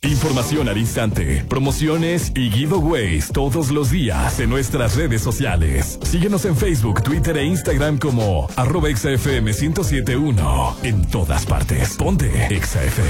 Información al instante, promociones y giveaways todos los días en nuestras redes sociales. Síguenos en Facebook, Twitter e Instagram como @XFM 1071. En todas partes. Ponte XFM.